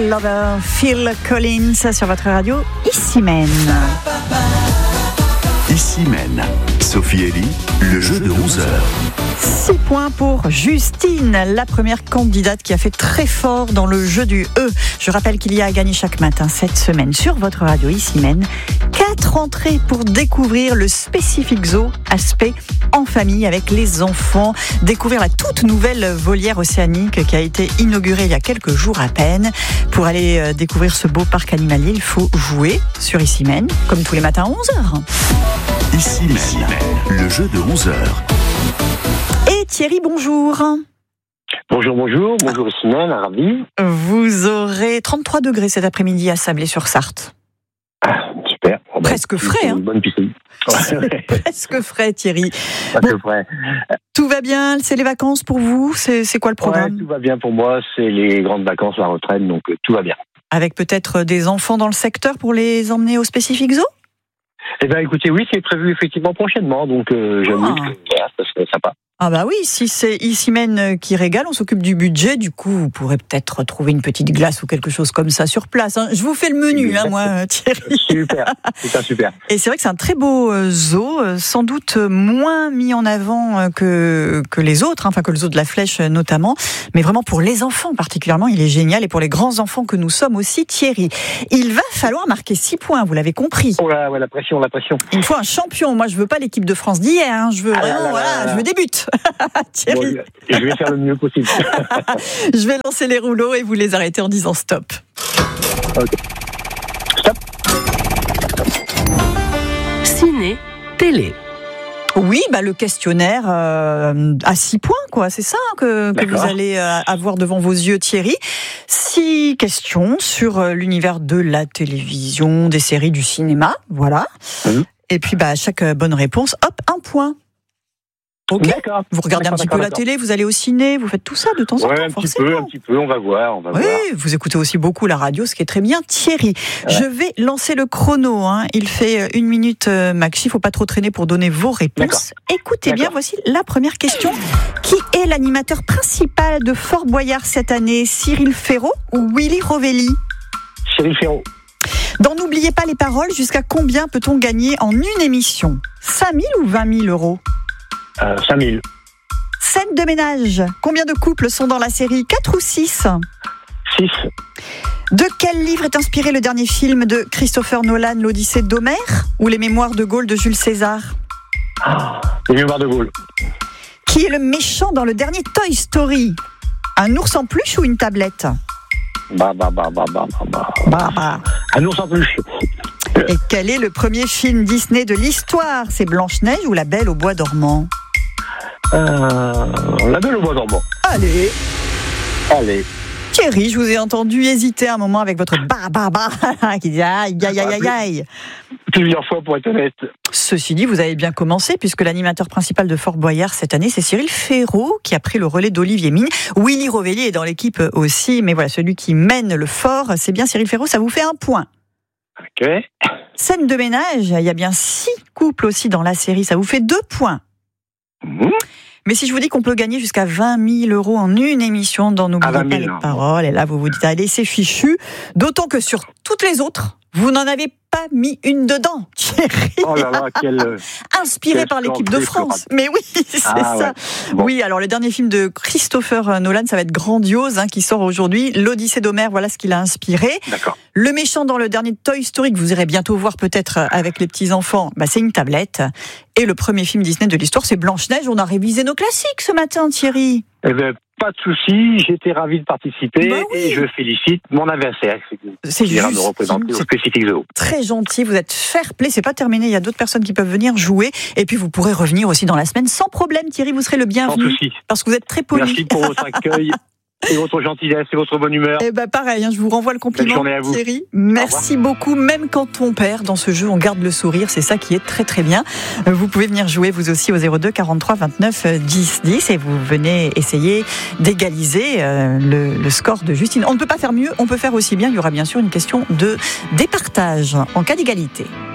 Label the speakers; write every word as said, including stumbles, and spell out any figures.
Speaker 1: Lover, Phil Collins sur votre radio, ici même.
Speaker 2: Ici même, Sophie Elie, le jeu de onze heures.
Speaker 1: six points pour Justine, la première candidate qui a fait très fort dans le jeu du E. Je rappelle qu'il y a à gagner chaque matin cette semaine sur votre radio ici même quatre entrées pour découvrir le Specific Zoo aspect en famille avec les enfants. Découvrir la toute nouvelle volière océanique qui a été inaugurée il y a quelques jours à peine. Pour aller découvrir ce beau parc animalier, il faut jouer sur ici même, comme tous les matins à onze heures.
Speaker 2: Ici même, le jeu de onze heures.
Speaker 1: Et Thierry, bonjour.
Speaker 3: Bonjour, bonjour, bonjour Ismaël, ravi.
Speaker 1: Vous aurez trente-trois degrés cet après-midi à Sablé-sur-Sarthe.
Speaker 3: Ah, super. Oh,
Speaker 1: Presque
Speaker 3: bah,
Speaker 1: frais, hein.
Speaker 3: Une bonne piscine. Ouais.
Speaker 1: Presque frais, Thierry.
Speaker 3: Presque
Speaker 1: Bon,
Speaker 3: frais.
Speaker 1: tout va bien, c'est les vacances pour vous, c'est, c'est quoi le programme?
Speaker 3: Ouais, tout va bien pour moi, c'est les grandes vacances, la retraite, donc euh, tout va bien.
Speaker 1: Avec peut-être des enfants dans le secteur pour les emmener au Specific Zoo?
Speaker 3: Eh bien écoutez, oui, c'est prévu effectivement prochainement, donc euh, j'avoue
Speaker 1: Ah.
Speaker 3: que voilà, ça serait sympa.
Speaker 1: Ah bah oui, si c'est ici même qui régale, on s'occupe du budget, du coup vous pourrez peut-être trouver une petite glace ou quelque chose comme ça sur place. Hein. Je vous fais le menu, hein, moi Thierry.
Speaker 3: Super, c'est un super.
Speaker 1: Et c'est vrai que c'est un très beau zoo, sans doute moins mis en avant que, que les autres, hein, enfin que le zoo de la Flèche notamment, mais vraiment pour les enfants particulièrement, il est génial, et pour les grands enfants que nous sommes aussi, Thierry. Il va falloir marquer six points, vous l'avez compris.
Speaker 3: Oh là, ouais, la pression, la pression.
Speaker 1: Il faut un champion, moi je veux pas l'équipe de France d'hier, hein. Je veux
Speaker 3: Ah là
Speaker 1: vraiment,
Speaker 3: là
Speaker 1: voilà,
Speaker 3: là là.
Speaker 1: je veux des buts. Thierry,
Speaker 3: Bon, je vais faire le mieux possible.
Speaker 1: je vais lancer les rouleaux et vous les arrêtez en disant stop.
Speaker 3: Ok. Stop.
Speaker 4: Ciné, télé.
Speaker 1: Oui, bah le questionnaire euh, à six points, quoi. C'est ça hein, que, que vous
Speaker 3: D'accord.
Speaker 1: allez euh, avoir devant vos yeux, Thierry. Six questions sur euh, l'univers de la télévision, des séries, du cinéma, voilà.
Speaker 3: Mhm.
Speaker 1: Et puis, bah chaque euh, bonne réponse, hop, un point. Ok.
Speaker 3: D'accord.
Speaker 1: Vous regardez un
Speaker 3: D'accord,
Speaker 1: petit peu la
Speaker 3: d'accord,
Speaker 1: télé, vous allez au ciné, vous faites tout ça de temps en
Speaker 3: Ouais,
Speaker 1: temps,
Speaker 3: un petit
Speaker 1: forcément.
Speaker 3: peu, un petit peu, on va voir, on va
Speaker 1: Oui,
Speaker 3: voir.
Speaker 1: vous écoutez aussi beaucoup la radio, ce qui est très bien. Thierry,
Speaker 3: Ouais.
Speaker 1: je vais lancer le chrono. Hein. Il fait une minute euh, max. Il ne faut pas trop traîner pour donner vos réponses. Écoutez bien,
Speaker 3: D'accord.
Speaker 1: voici la première question. Qui est l'animateur principal de Fort Boyard cette année? Cyril Ferraud ou Willy Rovelli?
Speaker 3: Cyril Ferraud.
Speaker 1: Dans N'oubliez pas les paroles, jusqu'à combien peut-on gagner en une émission? cinq mille ou vingt mille euros?
Speaker 3: Euh, cinq mille.
Speaker 1: Scène de ménage. Combien de couples sont dans la série? quatre ou six?
Speaker 3: six.
Speaker 1: De quel livre est inspiré le dernier film de Christopher Nolan, l'Odyssée d'Homère, ou les Mémoires de Gaulle de Jules César?
Speaker 3: Ah, les mémoires de Gaulle.
Speaker 1: Qui est le méchant dans le dernier Toy Story? Un ours en peluche ou une tablette?
Speaker 3: Bah, bah, bah, bah, bah, bah, bah.
Speaker 1: Bah, bah.
Speaker 3: Un ours en peluche.
Speaker 1: Et quel est le premier film Disney de l'histoire? C'est Blanche-Neige ou La Belle au bois dormant?
Speaker 3: Euh, la Belle au bois dormant.
Speaker 1: Allez,
Speaker 3: Allez.
Speaker 1: Thierry, je vous ai entendu hésiter un moment avec votre bah bah bah qui dit aïe aïe aïe aïe aïe.
Speaker 3: Plusieurs fois pour être honnête.
Speaker 1: Ceci dit, vous avez bien commencé puisque l'animateur principal de Fort Boyard cette année, c'est Cyril Ferraud qui a pris le relais d'Olivier Mine. Willy Rovelli est dans l'équipe aussi, mais voilà, celui qui mène le fort, c'est bien Cyril Ferraud, ça vous fait un point.
Speaker 3: Ok.
Speaker 1: Scène de ménage, il y a bien six couples aussi dans la série, ça vous fait deux points.
Speaker 3: Mmh.
Speaker 1: Mais si je vous dis qu'on peut gagner jusqu'à vingt mille euros en une émission dans N'oubliez
Speaker 3: Ah, vingt
Speaker 1: pas
Speaker 3: mille,
Speaker 1: les
Speaker 3: hein.
Speaker 1: paroles, et là vous vous dites, allez, c'est fichu. D'autant que sur toutes les autres, vous n'en avez pas mis une dedans, Thierry.
Speaker 3: Oh là là, quel. euh,
Speaker 1: Inspiré
Speaker 3: quel
Speaker 1: par l'équipe de
Speaker 3: score
Speaker 1: France. Mais oui, c'est
Speaker 3: Ah,
Speaker 1: ça.
Speaker 3: ouais. Bon.
Speaker 1: Oui, alors le dernier film de Christopher Nolan, ça va être grandiose, hein, qui sort aujourd'hui. L'Odyssée d'Homère, voilà ce qu'il a inspiré.
Speaker 3: D'accord.
Speaker 1: Le méchant dans le dernier Toy Story, que vous irez bientôt voir peut-être avec les petits-enfants, bah, c'est une tablette. Et le premier film Disney de l'histoire, c'est Blanche-Neige. On a révisé nos classiques ce matin, Thierry.
Speaker 3: Eh bien, pas de souci, j'étais ravi de participer
Speaker 1: Bah oui.
Speaker 3: et je félicite mon adversaire
Speaker 1: C'est
Speaker 3: qui ira me
Speaker 1: juste,
Speaker 3: représenter au
Speaker 1: c'est
Speaker 3: Specific Zoo.
Speaker 1: très gentil, vous êtes fair-play, c'est pas terminé, il y a d'autres personnes qui peuvent venir jouer. Et puis vous pourrez revenir aussi dans la semaine sans problème, Thierry, vous serez le
Speaker 3: Sans
Speaker 1: bienvenu.
Speaker 3: souci.
Speaker 1: Parce que vous êtes très poli.
Speaker 3: Merci pour votre accueil et votre gentillesse et votre bonne humeur.
Speaker 1: Eh ben pareil, hein, je vous renvoie le compliment,
Speaker 3: Belle journée à vous.
Speaker 1: Thierry. Merci beaucoup. Même quand on perd dans ce jeu, on garde le sourire. C'est ça qui est très très bien. Vous pouvez venir jouer vous aussi au zéro deux quarante-trois vingt-neuf dix dix et vous venez essayer d'égaliser euh, le, le score de Justine. On ne peut pas faire mieux, on peut faire aussi bien. Il y aura bien sûr une question de départage en cas d'égalité.